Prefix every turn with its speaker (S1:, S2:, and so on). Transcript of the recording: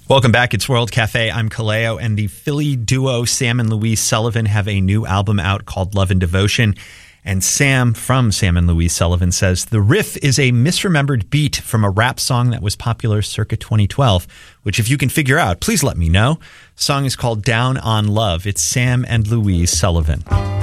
S1: Welcome back. It's World Cafe. I'm Kaleo, and the Philly duo Sam and Louise Sullivan have a new album out called Love and Devotion. And Sam from Sam and Louise Sullivan says, the riff is a misremembered beat from a rap song that was popular circa 2012, which if you can figure out, please let me know. The song is called Down on Love. It's Sam and Louise Sullivan.